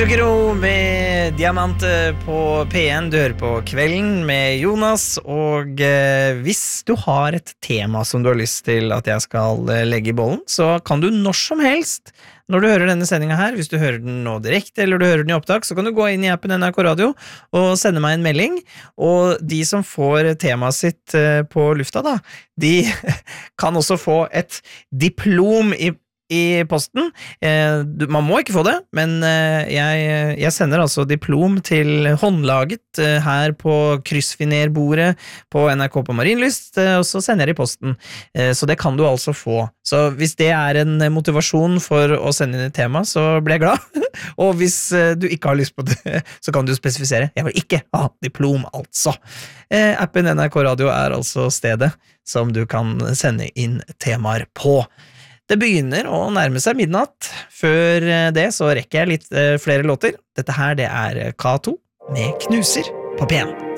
Zucchero med Diamante på P1. Du hører på Kvelden med Jonas. Og hvis du har et tema som du har lyst til at jeg skal legge i bollen, så kan du når som helst, når du hører denne sendingen her, hvis du hører den nå direkte eller du hører den i opptak, så kan du gå inn i appen NRK Radio og sende meg en melding. Og de som får temaet sitt på lufta da, de kan også få et diplom i posten. Man må ikke få det, men jeg sender altså diplom til håndlaget her på kryssfinerbordet på NRK på Marienlyst, og så sender jeg det i posten. Så det kan du altså få. Så hvis det er en motivasjon for å sende inn et tema, så blir jeg glad. Og hvis du ikke har lyst på det, så kan du spesifisere. Jeg vil ikke ha diplom, altså. Appen NRK Radio er altså stedet som du kan sende inn temaer på. Det begynner å nærme seg midnatt. Før det så rekker jeg litt flere låter. Dette her det er K2 med Knuser på P1.